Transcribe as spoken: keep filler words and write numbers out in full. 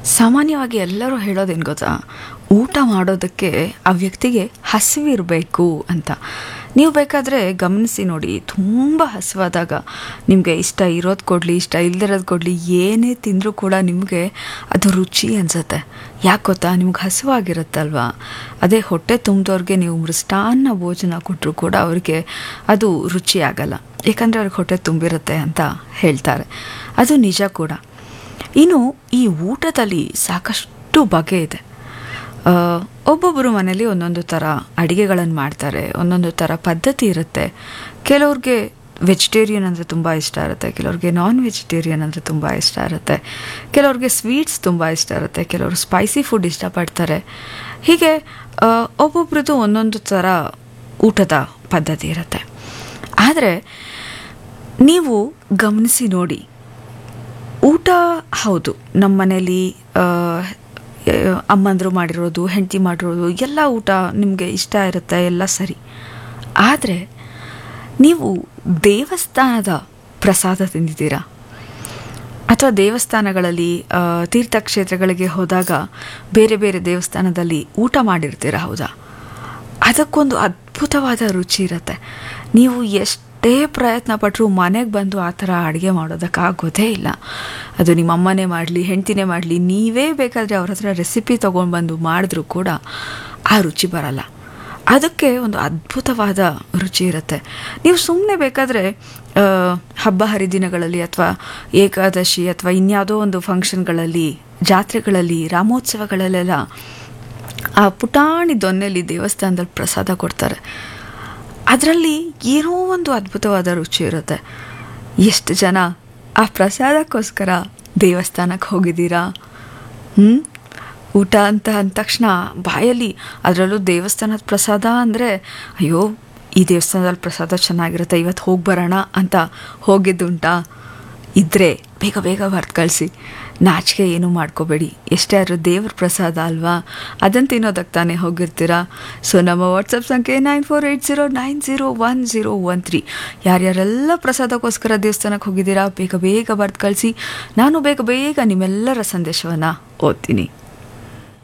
ಸಾಮಾನ್ಯವಾಗಿ ಎಲ್ಲರೂ ಹೇಳೋದೇನು ಗೊತ್ತಾ, ಊಟ ಮಾಡೋದಕ್ಕೆ ಆ ವ್ಯಕ್ತಿಗೆ ಹಸಿವಿರಬೇಕು ಅಂತ. ನೀವು ಬೇಕಾದರೆ ಗಮನಿಸಿ ನೋಡಿ, ತುಂಬ ಹಸಿವಾದಾಗ ನಿಮಗೆ ಇಷ್ಟ ಇರೋದು ಕೊಡಲಿ, ಇಷ್ಟ ಇಲ್ದಿರೋದು ಕೊಡಲಿ, ಏನೇ ತಿಂದರೂ ಕೂಡ ನಿಮಗೆ ಅದು ರುಚಿ ಅನಿಸುತ್ತೆ. ಯಾಕೆ ಗೊತ್ತಾ, ನಿಮ್ಗೆ ಹಸಿವಾಗಿರುತ್ತಲ್ವ. ಅದೇ ಹೊಟ್ಟೆ ತುಂಬಿದವ್ರಿಗೆ ನೀವು ಮೃಷ್ಟಾನ್ನ ಭೋಜನ ಕೊಟ್ಟರು ಕೂಡ ಅವ್ರಿಗೆ ಅದು ರುಚಿ ಆಗಲ್ಲ, ಏಕೆಂದರೆ ಅವ್ರಿಗೆ ಹೊಟ್ಟೆ ತುಂಬಿರುತ್ತೆ ಅಂತ ಹೇಳ್ತಾರೆ. ಅದು ನಿಜ ಕೂಡ. ಇನ್ನು ಈ ಊಟದಲ್ಲಿ ಸಾಕಷ್ಟು ಬಗೆ ಇದೆ. ಒಬ್ಬೊಬ್ಬರು ಮನೇಲಿ ಒಂದೊಂದು ಥರ ಅಡುಗೆಗಳನ್ನು ಮಾಡ್ತಾರೆ, ಒಂದೊಂದು ಥರ ಪದ್ಧತಿ ಇರುತ್ತೆ. ಕೆಲವ್ರಿಗೆ ವೆಜಿಟೇರಿಯನ್ ಅಂದರೆ ತುಂಬ ಇಷ್ಟ ಇರುತ್ತೆ, ಕೆಲವ್ರಿಗೆ ನಾನ್ ವೆಜಿಟೇರಿಯನ್ ಅಂದರೆ ತುಂಬ ಇಷ್ಟ ಇರುತ್ತೆ, ಕೆಲವ್ರಿಗೆ ಸ್ವೀಟ್ಸ್ ತುಂಬ ಇಷ್ಟ ಇರುತ್ತೆ, ಕೆಲವರು ಸ್ಪೈಸಿ ಫುಡ್ ಇಷ್ಟಪಡ್ತಾರೆ. ಹೀಗೆ ಒಬ್ಬೊಬ್ರದ್ದು ಒಂದೊಂದು ಥರ ಊಟದ ಪದ್ಧತಿ ಇರುತ್ತೆ. ಆದರೆ ನೀವು ಗಮನಿಸಿ ನೋಡಿ, ಊಟ ಹೌದು, ನಮ್ಮ ಮನೇಲಿ ಅಮ್ಮಂದರು ಮಾಡಿರೋದು, ಹೆಂಡತಿ ಮಾಡಿರೋದು ಎಲ್ಲ ಊಟ ನಿಮಗೆ ಇಷ್ಟ ಇರುತ್ತೆ, ಎಲ್ಲ ಸರಿ. ಆದರೆ ನೀವು ದೇವಸ್ಥಾನದ ಪ್ರಸಾದ ತಿಂದಿದ್ದೀರಾ? ಅಥವಾ ದೇವಸ್ಥಾನಗಳಲ್ಲಿ ತೀರ್ಥಕ್ಷೇತ್ರಗಳಿಗೆ ಹೋದಾಗ ಬೇರೆ ಬೇರೆ ದೇವಸ್ಥಾನದಲ್ಲಿ ಊಟ ಮಾಡಿರ್ತೀರ, ಹೌದಾ? ಅದಕ್ಕೊಂದು ಅದ್ಭುತವಾದ ರುಚಿ ಇರುತ್ತೆ. ನೀವು ಎಷ್ಟು ಪ್ರಯತ್ನ ಪಟ್ಟರು ಮನೆಗೆ ಬಂದು ಆ ಥರ ಅಡುಗೆ ಮಾಡೋದಕ್ಕಾಗೋದೇ ಇಲ್ಲ. ಅದು ನಿಮ್ಮ ಅಮ್ಮನೇ ಮಾಡಲಿ, ಹೆಂಡ್ತಿನೇ ಮಾಡಲಿ, ನೀವೇ ಬೇಕಾದರೆ ಅವ್ರ ಹತ್ರ ರೆಸಿಪಿ ತೊಗೊಂಡು ಬಂದು ಮಾಡಿದ್ರೂ ಕೂಡ ಆ ರುಚಿ ಬರಲ್ಲ. ಅದಕ್ಕೆ ಒಂದು ಅದ್ಭುತವಾದ ರುಚಿ ಇರುತ್ತೆ. ನೀವು ಸುಮ್ಮನೆ ಬೇಕಾದರೆ ಹಬ್ಬ ಹರಿದಿನಗಳಲ್ಲಿ ಅಥವಾ ಏಕಾದಶಿ ಅಥವಾ ಇನ್ಯಾವುದೋ ಒಂದು ಫಂಕ್ಷನ್ಗಳಲ್ಲಿ, ಜಾತ್ರೆಗಳಲ್ಲಿ, ರಾಮೋತ್ಸವಗಳಲ್ಲೆಲ್ಲ ಆ ಪುಟಾಣಿ ದೊನ್ನೆಲಿ ದೇವಸ್ಥಾನದಲ್ಲಿ ಪ್ರಸಾದ ಕೊಡ್ತಾರೆ. ಅದರಲ್ಲಿ ಏನೋ ಒಂದು ಅದ್ಭುತವಾದ ರುಚಿ ಇರುತ್ತೆ. ಎಷ್ಟು ಜನ ಆ ಪ್ರಸಾದಕ್ಕೋಸ್ಕರ ದೇವಸ್ಥಾನಕ್ಕೆ ಹೋಗಿದ್ದೀರಾ? ಹ್ಞೂ ಊಟ ಅಂತ ಅಂದ ತಕ್ಷಣ ಬಾಯಲ್ಲಿ, ಅದರಲ್ಲೂ ದೇವಸ್ಥಾನದ ಪ್ರಸಾದ ಅಂದರೆ, ಅಯ್ಯೋ ಈ ದೇವಸ್ಥಾನದಲ್ಲಿ ಪ್ರಸಾದ ಚೆನ್ನಾಗಿರುತ್ತೆ, ಇವತ್ತು ಹೋಗಿ ಬರೋಣ ಅಂತ ಹೋಗಿದ್ದುಂಟಾ? ಇದ್ದರೆ ಬೇಗ ಬೇಗ ಬರ್ದು ಕಳಿಸಿ, ನಾಚಿಕೆ ಏನೂ ಮಾಡ್ಕೋಬೇಡಿ. ಎಷ್ಟೇ ಆದರೂ ದೇವ್ರ ಪ್ರಸಾದ ಅಲ್ವಾ, ಅದನ್ನು ತಿನ್ನೋದಕ್ಕೆ ತಾನೇ ಹೋಗಿರ್ತೀರಾ. ಸೊ ನಮ್ಮ ವಾಟ್ಸಪ್ ಸಂಖ್ಯೆ nine four eight zero nine zero one zero one three. ಯಾರ್ಯಾರೆಲ್ಲ ಪ್ರಸಾದಕ್ಕೋಸ್ಕರ ದೇವಸ್ಥಾನಕ್ಕೆ ಹೋಗಿದ್ದೀರಾ ಬೇಗ ಬೇಗ ಬರ್ದು ಕಳಿಸಿ. ನಾನು ಬೇಗ ಬೇಗ ನಿಮ್ಮೆಲ್ಲರ ಸಂದೇಶವನ್ನು ಓದ್ತೀನಿ.